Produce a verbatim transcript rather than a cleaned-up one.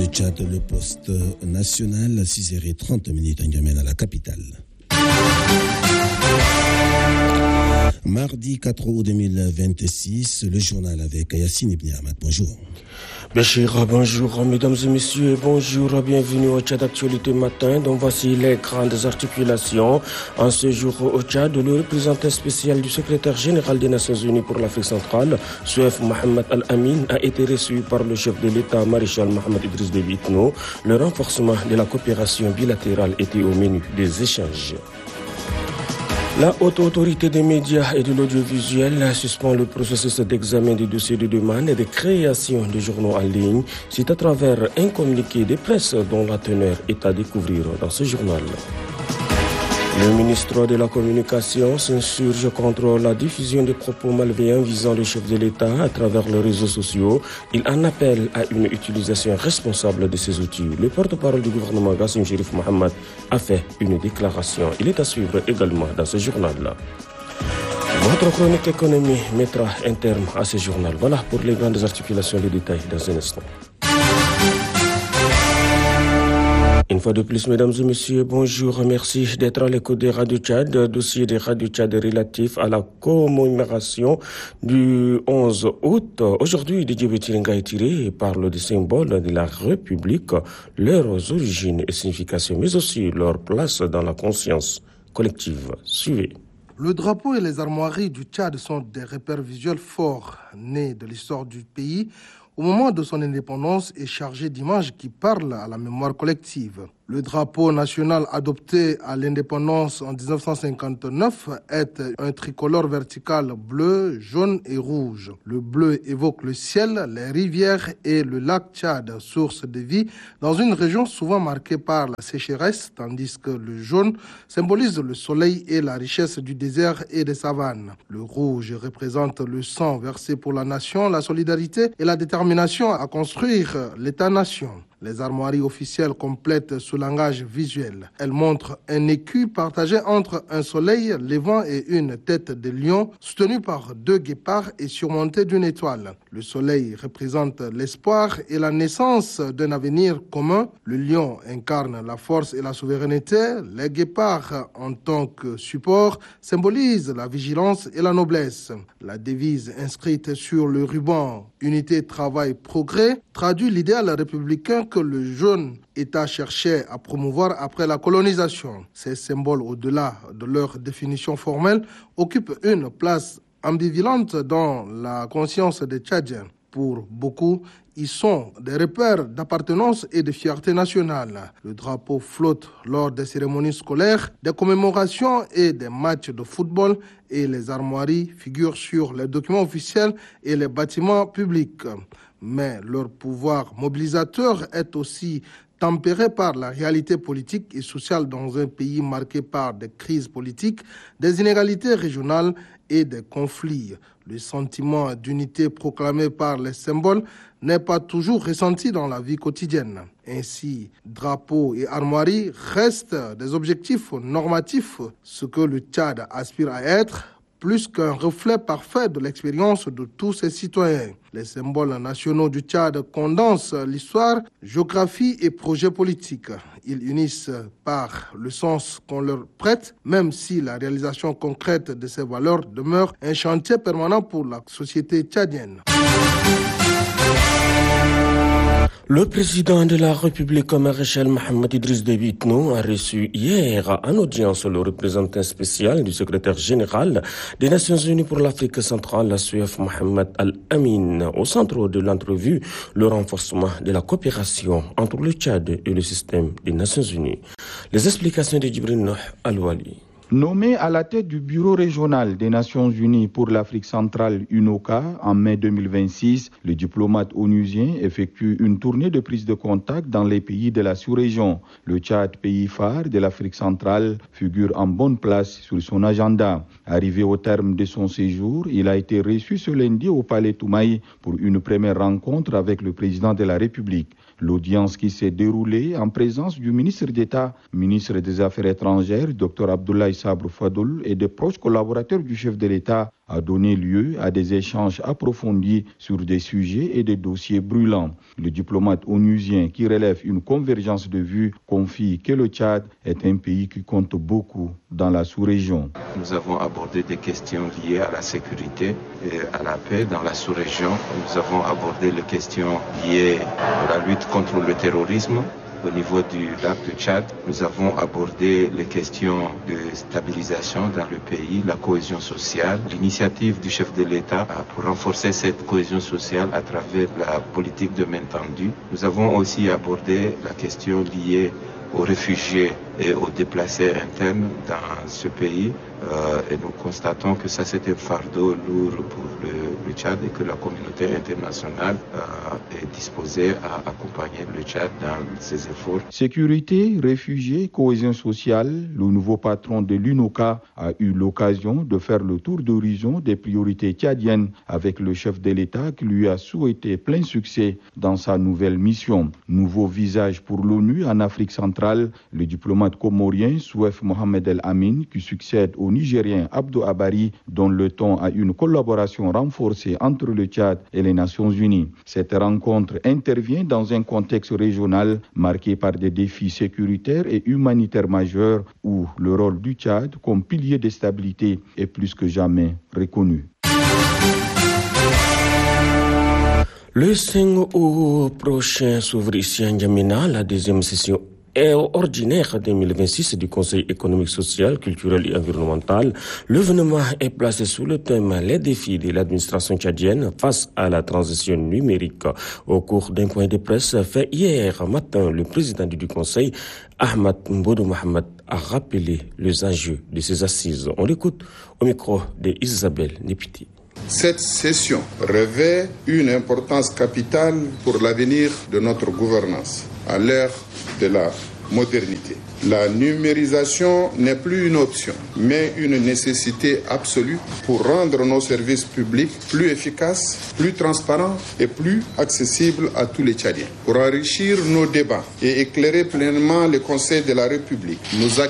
Tchad, le poste national, à six heures trente minutes en N'Djamena, la capitale. Mardi quatre août deux mille vingt-six, le journal avec Yassine Ibn Ahmad. Bonjour. Béchir, bonjour mesdames et messieurs, bonjour, bienvenue au Tchad Actualité Matin, dont voici les grandes articulations. En ce jour au Tchad, le représentant spécial du secrétaire général des Nations Unies pour l'Afrique centrale, Souef Mohamed Al-Amin, a été reçu par le chef de l'État, maréchal Mohamed Idriss Déby Itno. Le renforcement de la coopération bilatérale était au menu des échanges. La Haute Autorité des médias et de l'audiovisuel suspend le processus d'examen des dossiers de demande et de création de journaux en ligne. C'est à travers un communiqué de presse dont la teneur est à découvrir dans ce journal. Le ministre de la Communication s'insurge contre la diffusion de propos malveillants visant le chef de l'État à travers les réseaux sociaux. Il en appelle à une utilisation responsable de ces outils. Le porte-parole du gouvernement, Gassim Chérif Mohamed, a fait une déclaration. Il est à suivre également dans ce journal-là. Votre chronique économie mettra un terme à ce journal. Voilà pour les grandes articulations, les détails dans un instant. Une fois de plus, mesdames et messieurs, bonjour. Merci d'être à l'écoute des Radio Tchad, dossier des Radio Tchad relatif à la commémoration du onze août. Aujourd'hui, Didier Betilinga est tiré et parle des symboles de la République, leurs origines et significations, mais aussi leur place dans la conscience collective. Suivez. Le drapeau et les armoiries du Tchad sont des repères visuels forts, nés de l'histoire du pays, au moment de son indépendance et chargé d'images qui parlent à la mémoire collective. Le drapeau national adopté à l'indépendance en dix-neuf cent cinquante-neuf est un tricolore vertical bleu, jaune et rouge. Le bleu évoque le ciel, les rivières et le lac Tchad, source de vie dans une région souvent marquée par la sécheresse, tandis que le jaune symbolise le soleil et la richesse du désert et des savanes. Le rouge représente le sang versé pour la nation, la solidarité et la détermination à construire l'État-nation. Les armoiries officielles complètent ce langage visuel. Elles montrent un écu partagé entre un soleil levant et une tête de lion soutenue par deux guépards et surmontée d'une étoile. Le soleil représente l'espoir et la naissance d'un avenir commun. Le lion incarne la force et la souveraineté. Les guépards, en tant que support, symbolisent la vigilance et la noblesse. La devise inscrite sur le ruban « Unité, travail, progrès » traduit l'idéal républicain que le jeune État cherchait à promouvoir après la colonisation. Ces symboles, au-delà de leur définition formelle, occupent une place ambivalente dans la conscience des Tchadiens. Pour beaucoup, ils sont des repères d'appartenance et de fierté nationale. Le drapeau flotte lors des cérémonies scolaires, des commémorations et des matchs de football, et les armoiries figurent sur les documents officiels et les bâtiments publics. Mais leur pouvoir mobilisateur est aussi tempéré par la réalité politique et sociale dans un pays marqué par des crises politiques, des inégalités régionales et des conflits. Le sentiment d'unité proclamé par les symboles n'est pas toujours ressenti dans la vie quotidienne. Ainsi, drapeaux et armoiries restent des objectifs normatifs, ce que le Tchad aspire à être, plus qu'un reflet parfait de l'expérience de tous ses citoyens. Les symboles nationaux du Tchad condensent l'histoire, géographie et projets politiques. Ils unissent par le sens qu'on leur prête, même si la réalisation concrète de ces valeurs demeure un chantier permanent pour la société tchadienne. Le président de la République, maréchal Mohamed Idriss Déby Itno, a reçu hier en audience le représentant spécial du secrétaire général des Nations Unies pour l'Afrique centrale, Souef Mohamed Al-Amin. Au centre de l'entrevue, le renforcement de la coopération entre le Tchad et le système des Nations Unies. Les explications de Djibril Al-Wali. Nommé à la tête du bureau régional des Nations Unies pour l'Afrique centrale UNOCA en mai deux mille vingt-six, le diplomate onusien effectue une tournée de prise de contact dans les pays de la sous-région. Le Tchad, pays phare de l'Afrique centrale, figure en bonne place sur son agenda. Arrivé au terme de son séjour, il a été reçu ce lundi au Palais Toumaï pour une première rencontre avec le président de la République. L'audience qui s'est déroulée en présence du ministre d'État, ministre des Affaires étrangères, Dr Abdoulaye Sabre Fadoul et des proches collaborateurs du chef de l'État a donné lieu à des échanges approfondis sur des sujets et des dossiers brûlants. Le diplomate onusien qui relève une convergence de vues confie que le Tchad est un pays qui compte beaucoup dans la sous-région. Nous avons abordé des questions liées à la sécurité et à la paix dans la sous-région. Nous avons abordé les questions liées à la lutte contre le terrorisme. Au niveau du lac du Tchad, nous avons abordé les questions de stabilisation dans le pays, la cohésion sociale, l'initiative du chef de l'État pour renforcer cette cohésion sociale à travers la politique de main tendue. Nous avons aussi abordé la question liée aux réfugiés et aux déplacés internes dans ce pays. Euh, et nous constatons que ça c'est un fardeau lourd pour le, le Tchad et que la communauté internationale euh, est disposée à accompagner le Tchad dans ses efforts. Sécurité, réfugiés, cohésion sociale, le nouveau patron de l'U N O C A a eu l'occasion de faire le tour d'horizon des priorités tchadiennes avec le chef de l'État qui lui a souhaité plein succès dans sa nouvelle mission. Nouveau visage pour l'ONU en Afrique centrale, le diplomate comorien Souef Mohamed El Amin qui succède au Nigérien Abdou Abari donne le ton à une collaboration renforcée entre le Tchad et les Nations Unies. Cette rencontre intervient dans un contexte régional marqué par des défis sécuritaires et humanitaires majeurs où le rôle du Tchad comme pilier de stabilité est plus que jamais reconnu. Le cinq août prochain s'ouvre ici à N'Djamena la deuxième session ordinaire deux mille vingt-six du Conseil économique, social, culturel et environnemental. L'événement est placé sous le thème « Les défis de l'administration tchadienne face à la transition numérique ». Au cours d'un point de presse fait hier matin, le président du Conseil, Ahmad Mbodou Mohamed, a rappelé les enjeux de ces assises. On l'écoute au micro d'Isabelle Népiti. Cette session revêt une importance capitale pour l'avenir de notre gouvernance à l'ère de la modernité. La numérisation n'est plus une option, mais une nécessité absolue pour rendre nos services publics plus efficaces, plus transparents et plus accessibles à tous les Tchadiens. Pour enrichir nos débats et éclairer pleinement le Conseil de la République, nous